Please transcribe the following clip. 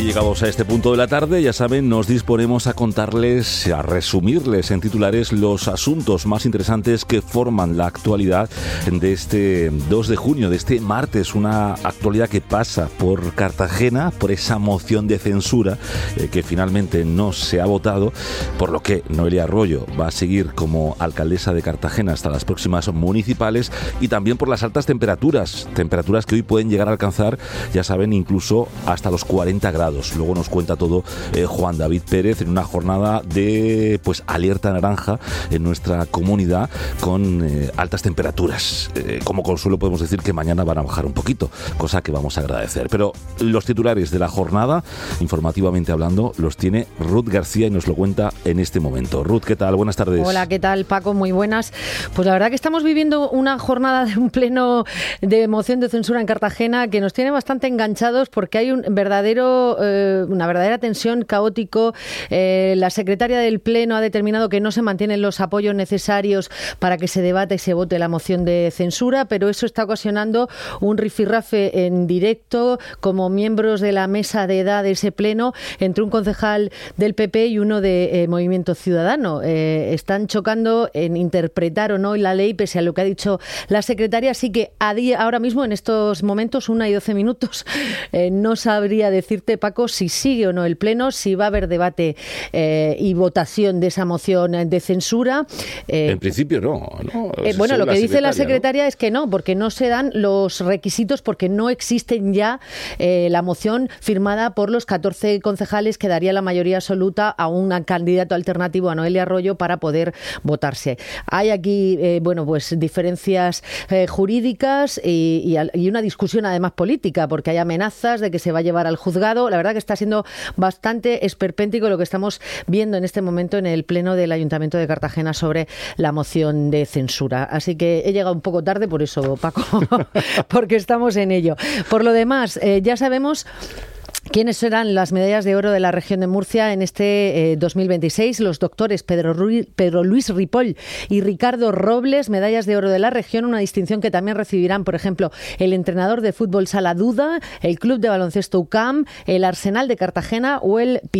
Y llegados a este punto de la tarde, ya saben, nos disponemos a contarles, a resumirles en titulares los asuntos más interesantes que forman la actualidad de este 2 de junio, de este martes. Una actualidad que pasa por Cartagena, por esa moción de censura que finalmente no se ha votado, por lo que Noelia Arroyo va a seguir como alcaldesa de Cartagena hasta las próximas municipales, y también por las altas temperaturas que hoy pueden llegar a alcanzar, ya saben, incluso hasta los 40 grados. Luego nos cuenta todo Juan David Pérez en una jornada de alerta naranja en nuestra comunidad con altas temperaturas. Como consuelo podemos decir que mañana van a bajar un poquito, cosa que vamos a agradecer. Pero los titulares de la jornada, informativamente hablando, los tiene Ruth García y nos lo cuenta en este momento. Ruth, ¿qué tal? Buenas tardes. Hola, ¿qué tal, Paco? Muy buenas. Pues la verdad que estamos viviendo una jornada de un pleno de moción de censura en Cartagena que nos tiene bastante enganchados, porque hay una verdadera tensión, caótico. La secretaria del Pleno ha determinado que no se mantienen los apoyos necesarios para que se debata y se vote la moción de censura, pero eso está ocasionando un rifirrafe en directo como miembros de la mesa de edad de ese Pleno entre un concejal del PP y uno de Movimiento Ciudadano. Están chocando en interpretar o no la ley, pese a lo que ha dicho la secretaria. Así que ahora mismo, en estos momentos, 1:12, no sabría decirte, Paco, si sigue o no el Pleno, si va a haber debate y votación de esa moción de censura. En principio no. Bueno, lo que dice la secretaria, ¿no?, es que no, porque no se dan los requisitos, porque no existen ya la moción firmada por los 14 concejales que daría la mayoría absoluta a un candidato alternativo, a Noelia Arroyo, para poder votarse. Hay aquí diferencias jurídicas y una discusión además política, porque hay amenazas de que se va a llevar al juzgado. La verdad que está siendo bastante esperpéntico lo que estamos viendo en este momento en el Pleno del Ayuntamiento de Cartagena sobre la moción de censura. Así que he llegado un poco tarde por eso, Paco, porque estamos en ello. Por lo demás, ya sabemos ¿quiénes serán las medallas de oro de la región de Murcia en este 2026? Los doctores Pedro Luis Ripoll y Ricardo Robles, medallas de oro de la región, una distinción que también recibirán, por ejemplo, el entrenador de fútbol Sala Duda, el Club de Baloncesto UCAM, el Arsenal de Cartagena o el